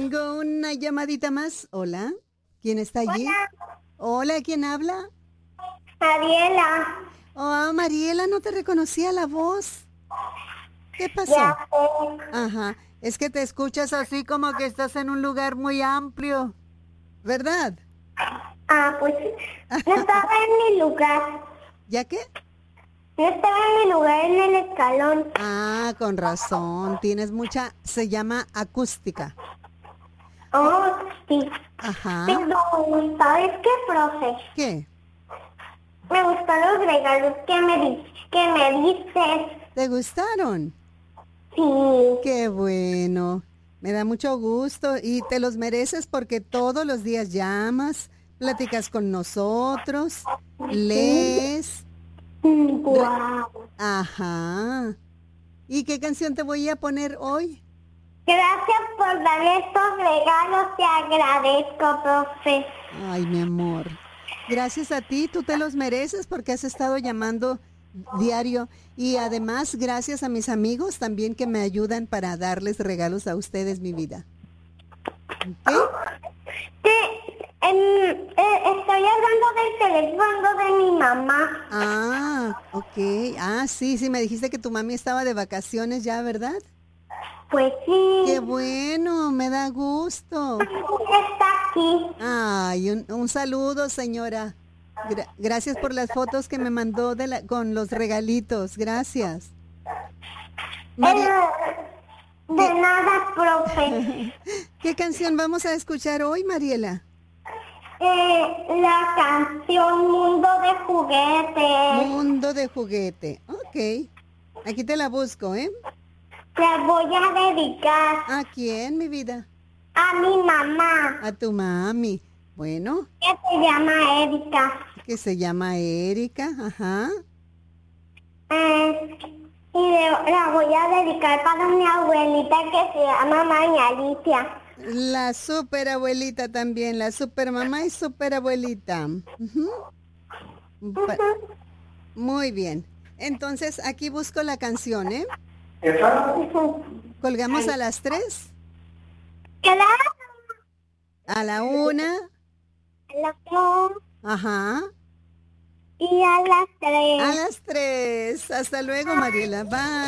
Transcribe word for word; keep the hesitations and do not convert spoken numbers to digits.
Tengo una llamadita más. Hola. ¿Quién está allí? Hola. Hola, ¿quién habla? Mariela. Oh, Mariela, no te reconocía la voz. ¿Qué pasó? Ya sé. Ajá. Es que te escuchas así como que estás en un lugar muy amplio, ¿verdad? Ah, pues no estaba en mi lugar. ¿Ya qué? No estaba en mi lugar en el escalón. Ah, con razón. Tienes mucha, se llama acústica. Oh, sí. Ajá. Pero, ¿sabes qué, profe? ¿Qué? Me gustan los regalos que me, di que me diste. ¿Te gustaron? Sí. Qué bueno. Me da mucho gusto y te los mereces porque todos los días llamas, platicas con nosotros, lees. Wow. Ajá. ¿Y qué canción te voy a poner hoy? Gracias por darme estos regalos. Te agradezco, profe. Ay, mi amor. Gracias a ti, tú te los mereces porque has estado llamando diario y además gracias a mis amigos también que me ayudan para darles regalos a ustedes, mi vida. ¿Ok? Sí, em, eh, estoy hablando del teléfono de mi mamá. Ah, ok. Ah, sí, sí, me dijiste que tu mami estaba de vacaciones ya, ¿verdad? Pues sí. Qué bueno, me da gusto. Está aquí. Ay, un, un saludo, señora. Gra- gracias por las fotos que me mandó de la, con los regalitos. Gracias. María, Eh, de ¿qué, nada, profe. ¿qué canción vamos a escuchar hoy, Mariela? Eh, la canción Mundo de Juguetes. Mundo de juguete. Ok. Aquí te la busco, ¿eh? La voy a dedicar ¿A quién, mi vida? a mi mamá, A tu mami. Bueno, que se llama Erika. que se llama Erika. Ajá. Eh, y le- la voy a dedicar para mi abuelita que se llama María Alicia. La super abuelita también, la super mamá y super abuelita. Ujú. Pa- Ujú. Muy bien. Entonces, aquí busco la canción, ¿eh? Ujú. Colgamos a las tres, Claro. a la una, A las dos ajá, y a las a tres. las tres. Hasta luego, Mariela. Bye.